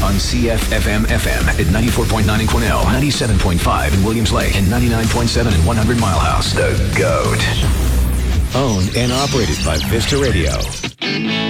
on CFFM-FM at 94.9 in Quesnel, 97.5 in Williams Lake, and 99.7 in 100 Mile House. The GOAT. Owned and operated by Vista Radio.